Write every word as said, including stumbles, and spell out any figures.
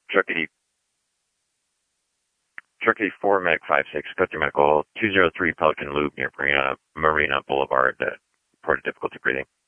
Truck eighty, Truck eighty-four, Medic five six, go through medical, two zero three Pelican Loop near Marina, Marina Boulevard, uh, report of difficulty breathing.